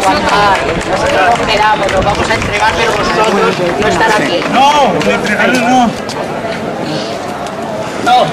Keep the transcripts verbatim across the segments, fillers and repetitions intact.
aguantar. Nosotros nos quedamos, nos vamos a entregar, pero vosotros no estar aquí. No, entregarnos no. No.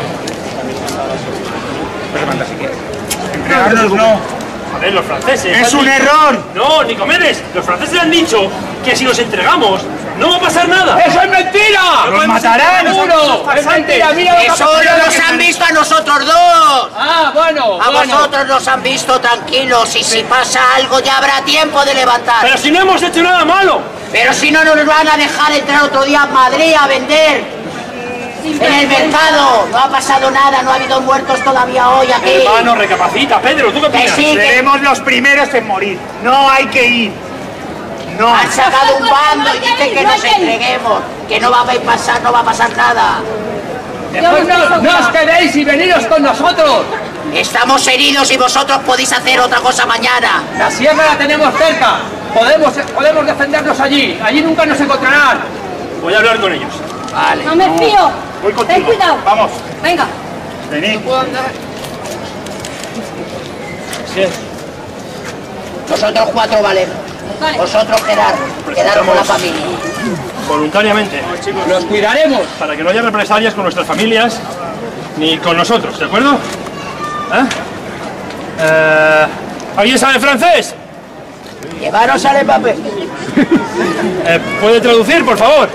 Entregarnos no. Joder, los franceses. Es han un dicho- error. No, Nicomedes, los franceses han dicho que si nos entregamos no va a pasar nada. ¡Eso es mentira! Nos matarán. ¡Seguro! ¡Es mentira! ¡Mira lo que ha Eso pasado! no nos han visto a nosotros dos. ¡Ah, bueno! A bueno. vosotros nos han visto tranquilos y si pasa algo ya habrá tiempo de levantar. Pero si no hemos hecho nada malo. Pero si no nos van a dejar entrar otro día a Madrid a vender en el mercado. No ha pasado nada, no ha habido muertos todavía hoy aquí. Hermano, recapacita, Pedro, ¿tú qué Que opinas? sí, que Seremos los primeros en morir. No hay que ir. No. han sacado un bando y dicen que nos entreguemos, que no va a pasar, no va a pasar nada. Después no, no os quedéis y veniros con nosotros. Estamos heridos y vosotros podéis hacer otra cosa mañana. La sierra la tenemos cerca. Podemos, podemos defendernos allí. Allí nunca nos encontrarán. Voy a hablar con ellos. Vale. No me fío. Voy contigo. Ten cuidado. Vamos. Venga. Venid. Nosotros cuatro valemos. Vale. Vosotros quedar, quedar con la familia. Voluntariamente. Los cuidaremos. Para que no haya represalias con nuestras familias ni con nosotros, ¿de acuerdo? ¿Eh? Eh, ¿Alguien sabe francés? Llevaros al papel. Eh, ¿Puede traducir, por favor?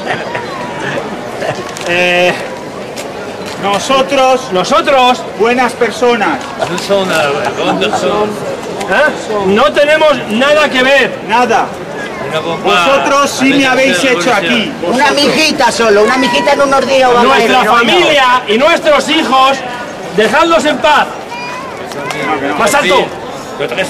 Eh, Nosotros, nosotros buenas personas. ¿eh? no tenemos nada que ver. Nada. Vosotros sí me habéis hecho aquí. Una mijita solo, una mijita en unos días. va a Nuestra caer, ¿no? familia y nuestros hijos, dejadlos en paz. Más alto.